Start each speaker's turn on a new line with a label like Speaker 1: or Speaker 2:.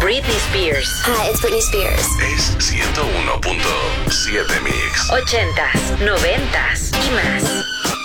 Speaker 1: Britney Spears.
Speaker 2: Hi, it's Britney Spears.
Speaker 3: Es 101.7 Mix.
Speaker 1: 80s, 90s y más.